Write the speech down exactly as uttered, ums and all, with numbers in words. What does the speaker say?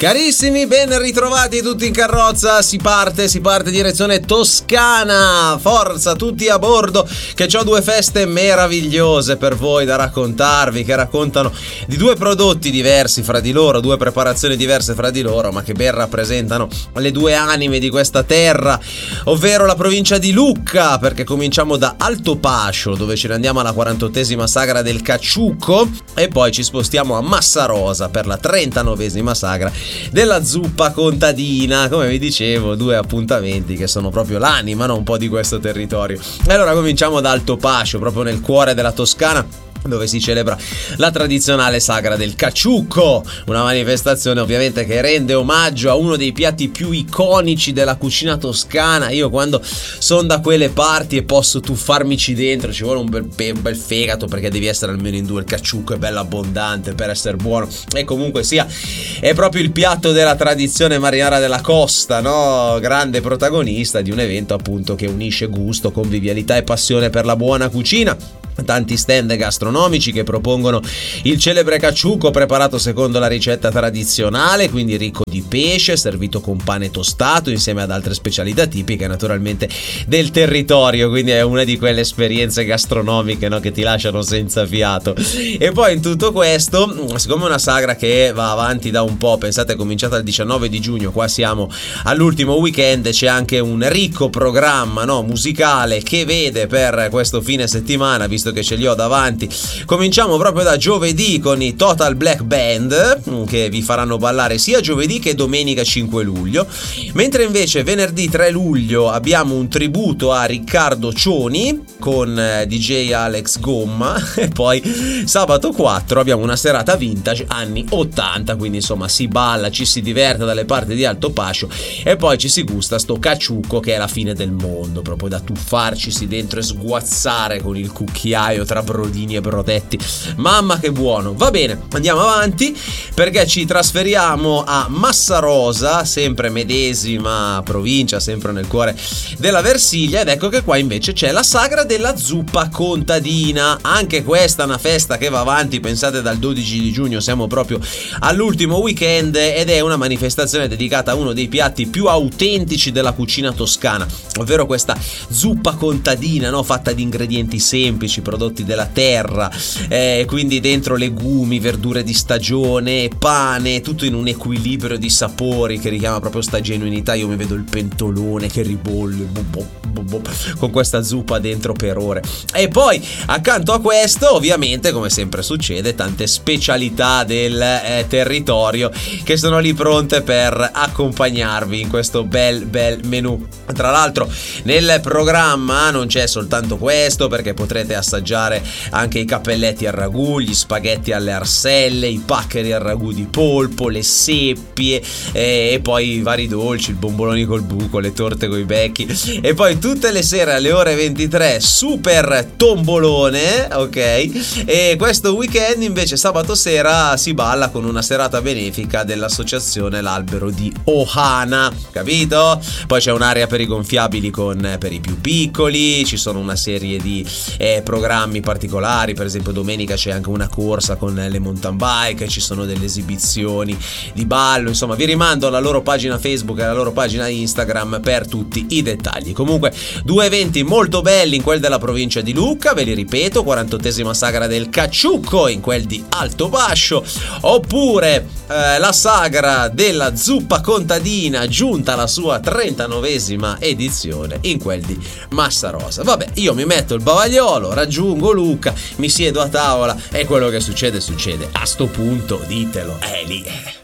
Carissimi, ben ritrovati tutti in carrozza. Si parte, si parte direzione Toscana. Forza, tutti a bordo, che c'ho due feste meravigliose per voi da raccontarvi, che raccontano di due prodotti diversi fra di loro, due preparazioni diverse fra di loro, ma che ben rappresentano le due anime di questa terra, ovvero la provincia di Lucca, perché cominciamo da Altopascio, dove ce ne andiamo alla quarantottesima sagra del Cacciucco, e poi ci spostiamo a Massarosa per la trentanovesima sagra della zuppa contadina. Come vi dicevo, due appuntamenti che sono proprio l'anima, no? Un po' di questo territorio. E allora cominciamo da Altopascio, proprio nel cuore della Toscana, dove si celebra la tradizionale sagra del Cacciucco, una manifestazione ovviamente che rende omaggio a uno dei piatti più iconici della cucina toscana. Io quando sono da quelle parti e posso tuffarmici dentro, ci vuole un bel, un bel fegato, perché devi essere almeno in due. Il Cacciucco è bello abbondante per essere buono, e comunque sia è proprio il piatto della tradizione marinara della costa, no? Grande protagonista di un evento appunto che unisce gusto, convivialità e passione per la buona cucina. Tanti stand gastronomici che propongono il celebre cacciucco preparato secondo la ricetta tradizionale, quindi ricco di pesce, servito con pane tostato insieme ad altre specialità tipiche naturalmente del territorio. Quindi è una di quelle esperienze gastronomiche, no, che ti lasciano senza fiato. E poi in tutto questo, siccome è una sagra che va avanti da un po', pensate è cominciata il diciannove di giugno, qua siamo all'ultimo weekend, c'è anche un ricco programma, no, musicale che vede per questo fine settimana, visto che ce li ho davanti, cominciamo proprio da giovedì con i Total Black Band, che vi faranno ballare sia giovedì che domenica cinque luglio, mentre invece venerdì tre luglio abbiamo un tributo a Riccardo Cioni con D J Alex Gomma, e poi sabato quattro abbiamo una serata vintage anni ottanta, quindi insomma si balla, ci si diverte dalle parti di Altopascio, e poi ci si gusta sto cacciucco che è la fine del mondo, proprio da tuffarcisi dentro e sguazzare con il cucchiaio tra brodini e brodetti. Mamma che buono. Va bene, andiamo avanti, perché ci trasferiamo a Massarosa, sempre medesima provincia, sempre nel cuore della Versilia, ed ecco che qua invece c'è la sagra della zuppa contadina. Anche questa è una festa che va avanti, pensate dal dodici di giugno, siamo proprio all'ultimo weekend, ed è una manifestazione dedicata a uno dei piatti più autentici della cucina toscana, ovvero questa zuppa contadina, no? Fatta di ingredienti semplici, prodotti della terra, eh, quindi dentro legumi, verdure di stagione, pane, tutto in un equilibrio di sapori che richiama proprio sta genuinità. Io mi vedo il pentolone che ribolle bo, bo, bo, bo, con questa zuppa dentro per ore. E poi accanto a questo, ovviamente, come sempre succede, tante specialità del eh, territorio che sono lì pronte per accompagnarvi in questo bel bel menù. Tra l'altro nel programma non c'è soltanto questo, perché potrete assaggiare anche i cappelletti al ragù, gli spaghetti alle arselle, i paccheri al ragù di polpo, le seppie, eh, e poi i vari dolci, il bomboloni col buco, le torte coi becchi, e poi tutte le sere alle ore ventitré super tombolone, ok? E questo weekend invece sabato sera si balla con una serata benefica dell'associazione L'Albero di Ohana, capito? Poi c'è un'area per i gonfiabili con per i più piccoli, ci sono una serie di eh, programmi particolari, per esempio domenica c'è anche una corsa con le mountain bike, ci sono delle esibizioni di ballo, insomma vi rimando alla loro pagina Facebook e alla loro pagina Instagram per tutti i dettagli. Comunque due eventi molto belli in quel della provincia di Lucca, ve li ripeto, quarantottesima sagra del Cacciucco in quel di Altopascio, oppure eh, la sagra della zuppa contadina giunta alla sua trentanovesima edizione in quel di Massarosa. Vabbè, io mi metto il bavagliolo, raggiungo Lucca, mi siedo a tavola, e quello che succede succede. A sto punto ditelo, è lì.